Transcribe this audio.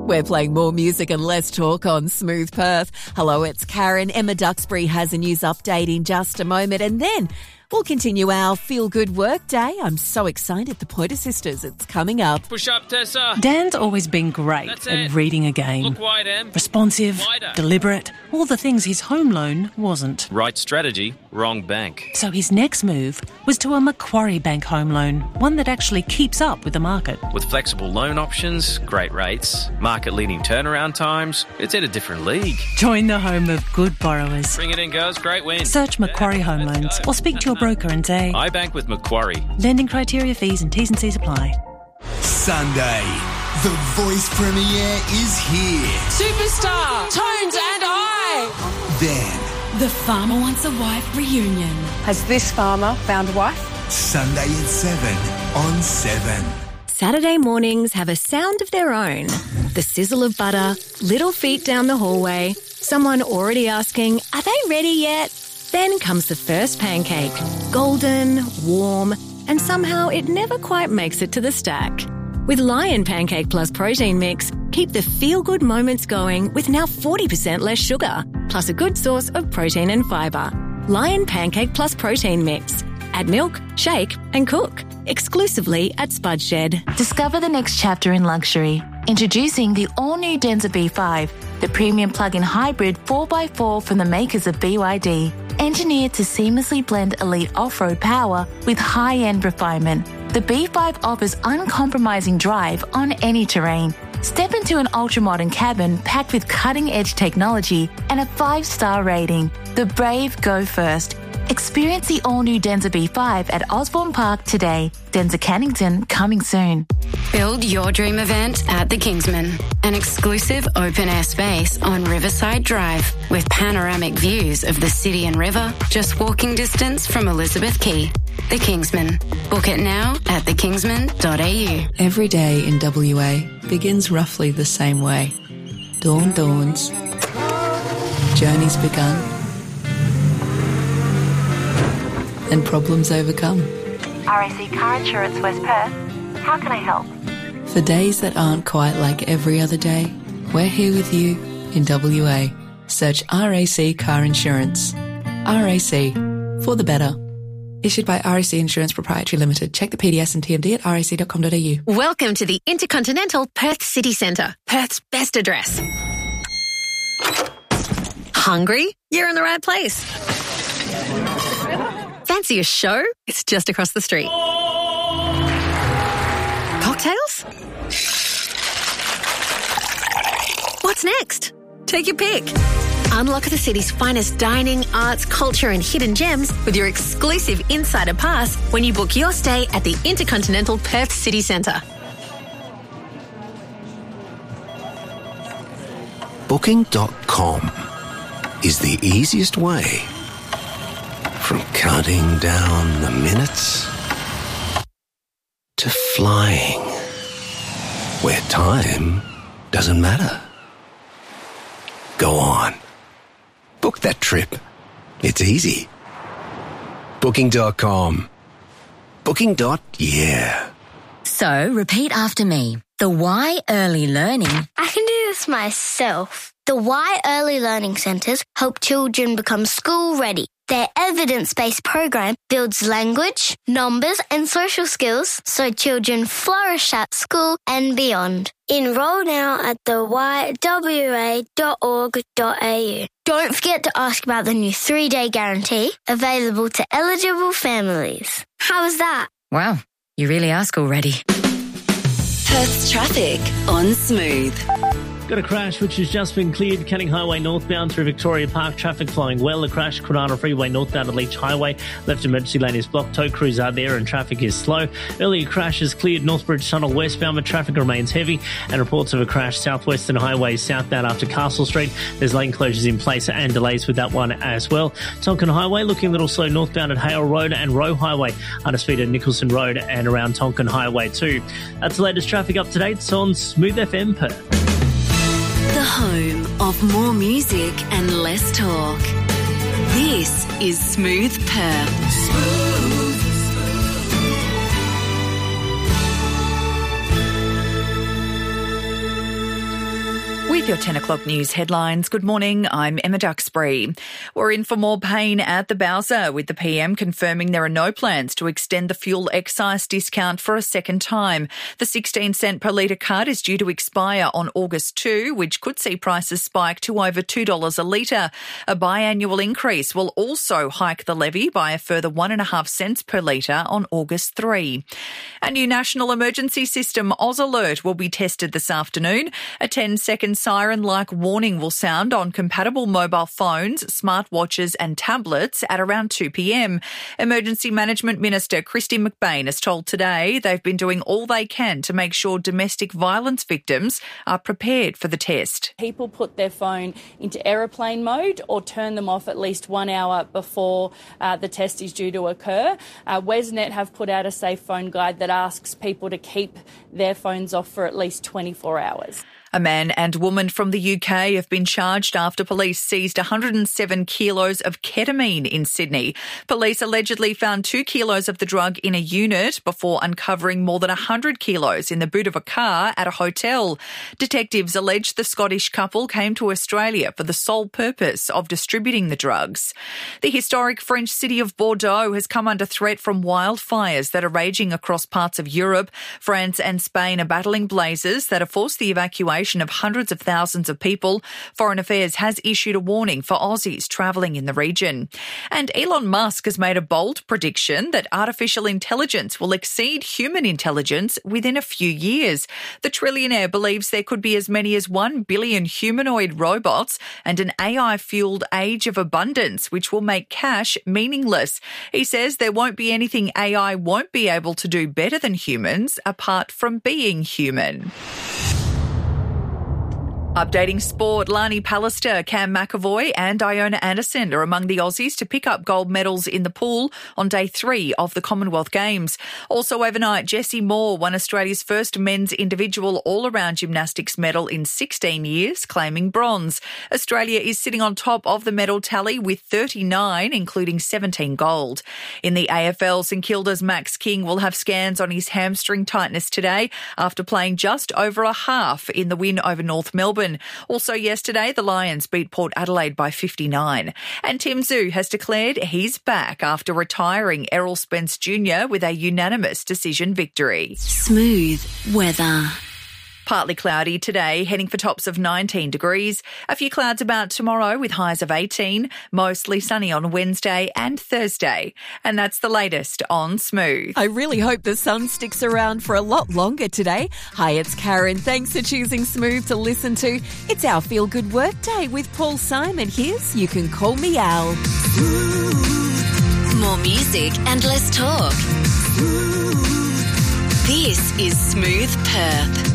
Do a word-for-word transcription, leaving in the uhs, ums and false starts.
We're playing more music and less talk on Smooth Perth. Hello, it's Karen. Emma Duxbury has a news update in just a moment, and then we'll continue our feel-good work day. I'm so excited. The Pointer Sisters, it's coming up. Push up, Tessa. Dan's always been great That's at it. reading a game. Look wide, Em. Responsive, Wider. deliberate, all the things his home loan wasn't. Right strategy, wrong bank. So his next move was to a Macquarie Bank home loan, one that actually keeps up with the market. With flexible loan options, great rates, market-leading turnaround times, it's in a different league. Join the home of good borrowers. Bring it in, girls. Great win. Search Macquarie Yeah, Home let's Loans go. or speak to your broker and say, I bank with Macquarie. lending criteria, fees and T's and C's apply. Sunday, the Voice premiere is here. Superstar, Tones and I. Then, The Farmer Wants a Wife reunion. Has this farmer found a wife? Sunday at seven on seven. Saturday mornings have a sound of their own. The sizzle of butter, little feet down the hallway, someone already asking, are they ready yet? Then comes the first pancake, golden, warm, and somehow it never quite makes it to the stack. With Lion Pancake Plus Protein Mix, keep the feel-good moments going with now forty percent less sugar, plus a good source of protein and fibre. Lion Pancake Plus Protein Mix. Add milk, shake and cook. Exclusively at Spud Shed. Discover the next chapter in luxury. Introducing the all-new Denza B five, the premium plug-in hybrid four by four from the makers of B Y D. Engineered to seamlessly blend elite off-road power with high-end refinement, the B five offers uncompromising drive on any terrain. Step into an ultra-modern cabin packed with cutting-edge technology and a five-star rating. The brave go first. Experience the all-new Denza B five at Osborne Park today. Denza Cannington coming soon. Build your dream event at the Kingsman, an exclusive open-air space on Riverside Drive with panoramic views of the city and river, just walking distance from Elizabeth Quay. The Kingsman. Book it now at the kingsman dot a u. Every day in W A begins roughly the same way. Dawn dawns. Journey's begun. And problems overcome. R A C Car Insurance West Perth. How can I help? For days that aren't quite like every other day, we're here with you in W A. Search R A C Car Insurance. R A C, for the better. Issued by R A C Insurance Proprietary Limited. Check the P D S and T M D at r a c dot com dot a u. Welcome to the Intercontinental Perth City Centre, Perth's best address. Hungry? You're in the right place. Fancy a show? It's just across the street. Cocktails? What's next? Take your pick. Unlock the city's finest dining, arts, culture and hidden gems with your exclusive Insider Pass when you book your stay at the Intercontinental Perth City Centre. Booking dot com is the easiest way from counting down the minutes to flying where time doesn't matter. Go on. Book that trip. It's easy. Booking dot com. Booking. Yeah. So, repeat after me. The Y Early Learning. I can do this myself. The Y Early Learning Centres help children become school ready. Their evidence-based program builds language, numbers and social skills so children flourish at school and beyond. Enroll now at the y w a dot org dot a u. Don't forget to ask about the new three-day guarantee available to eligible families. How was that? Wow, you really are school ready. Perth's traffic on Smooth. Got a crash which has just been cleared. Canning Highway northbound through Victoria Park. Traffic flowing well. A crash, Kwinana Freeway northbound to Leach Highway. Left emergency lane is blocked. Tow crews are there and traffic is slow. Earlier crash is cleared. Northbridge Tunnel westbound, but traffic remains heavy. And reports of a crash Southwestern Highway southbound after Castle Street. There's lane closures in place and delays with that one as well. Tonkin Highway looking a little slow northbound at Hale Road and Roe Highway. Under speed at Nicholson Road and around Tonkin Highway too. That's the latest traffic up to date. It's on Smooth F M Perth. The home of more music and less talk. This is Smooth Perth. Smooth. With your ten o'clock news headlines, good morning, I'm Emma Duxbury. We're in for more pain at the Bowser, with the P M confirming there are no plans to extend the fuel excise discount for a second time. The sixteen cent per litre cut is due to expire on August second, which could see prices spike to over two dollars a litre. A biannual increase will also hike the levy by a further one point five cents per litre on August third. A new national emergency system, Oz Alert, will be tested this afternoon. A ten second siren-like warning will sound on compatible mobile phones, smartwatches and tablets at around two p.m. Emergency Management Minister Kristy McBain has told Today they've been doing all they can to make sure domestic violence victims are prepared for the test. People put their phone into aeroplane mode or turn them off at least one hour before uh, the test is due to occur. Uh, Wesnet have put out a safe phone guide that asks people to keep their phones off for at least twenty-four hours. A man and woman from the U K have been charged after police seized one hundred seven kilos of ketamine in Sydney. Police allegedly found two kilos of the drug in a unit before uncovering more than one hundred kilos in the boot of a car at a hotel. Detectives allege the Scottish couple came to Australia for the sole purpose of distributing the drugs. The historic French city of Bordeaux has come under threat from wildfires that are raging across parts of Europe. France and Spain are battling blazes that have forced the evacuation of hundreds of thousands of people. Foreign Affairs has issued a warning for Aussies travelling in the region. And Elon Musk has made a bold prediction that artificial intelligence will exceed human intelligence within a few years. The trillionaire believes there could be as many as one billion humanoid robots and an A I-fueled age of abundance, which will make cash meaningless. He says there won't be anything A I won't be able to do better than humans apart from being human. Updating sport, Lani Pallister, Cam McAvoy and Iona Anderson are among the Aussies to pick up gold medals in the pool on day three of the Commonwealth Games. Also overnight, Jesse Moore won Australia's first men's individual all-around gymnastics medal in sixteen years, claiming bronze. Australia is sitting on top of the medal tally with thirty-nine, including seventeen gold. In the A F L, St Kilda's Max King will have scans on his hamstring tightness today after playing just over a half in the win over North Melbourne. Also yesterday, the Lions beat Port Adelaide by fifty-nine. And Tim Zhu has declared he's back after retiring Errol Spence Junior with a unanimous decision victory. Smooth weather. Partly cloudy today, heading for tops of nineteen degrees. A few clouds about tomorrow with highs of eighteen. Mostly sunny on Wednesday and Thursday. And that's the latest on Smooth. I really hope the sun sticks around for a lot longer today. Hi, it's Karen. Thanks for choosing Smooth to listen to. It's our Feel Good Work Day with Paul Simon. Here's You Can Call Me Al. More music and less talk. This is Smooth Perth.